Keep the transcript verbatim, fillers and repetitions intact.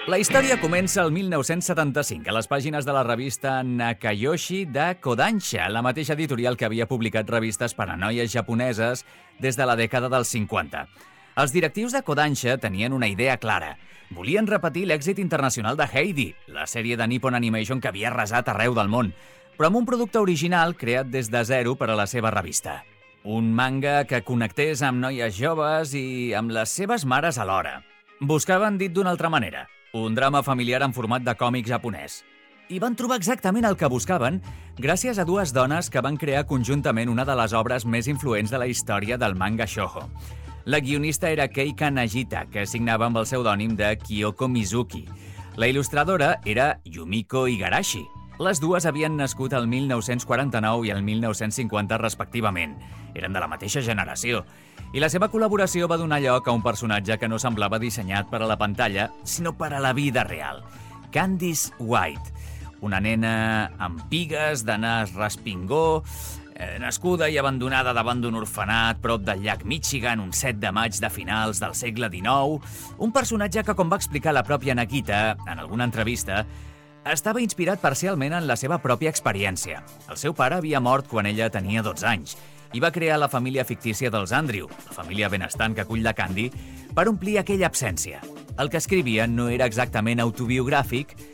La història comença el mil nou-cents setanta-cinc a les pàgines de la revista Nakayoshi de Kodansha, la mateixa editorial que havia publicat revistes per a noies japoneses des de la dècada dels cinquanta. Els directius de Kodansha tenien una idea clara. Volien repetir l'èxit internacional de Heidi, la sèrie de Nippon Animation que havia arrasat arreu del món, però amb un producte original creat des de zero per a la seva revista. Un manga que connectés amb noies joves i amb les seves mares alhora. Buscaven, dit d'una altra manera, un drama familiar en format de còmic japonès. I van trobar exactament el que buscaven gràcies a dues dones que van crear conjuntament una de les obres més influents de la història del manga shoujo. La guionista era Keika Nagita, que signava amb el pseudònim de Kyoko Mizuki. La il·lustradora era Yumiko Igarashi. Les dues havien nascut el mil nou-cents quaranta-nou i el mil nou-cents cinquanta respectivament. Eren de la mateixa generació. I la seva col·laboració va donar lloc a un personatge que no semblava dissenyat per a la pantalla, sinó per a la vida real. Candice White, una nena amb pigues, de nas respingó, eh, nascuda i abandonada davant d'un orfenat prop del llac Michigan un set de maig de finals del segle dinou, un personatge que, com va explicar la pròpia Nakita en alguna entrevista, estava inspirat parcialment en la seva pròpia experiència. El seu pare havia mort quan ella tenia dotze anys i va crear la família fictícia dels Andrew, la família benestant que acull la Candy, per omplir aquella absència. El que escrivia no era exactament autobiogràfic,